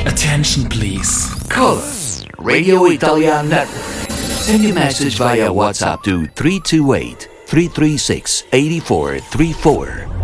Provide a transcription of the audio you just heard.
Attention please. Call us, Radio Italian Network. Send your message via WhatsApp to 328 336 8434.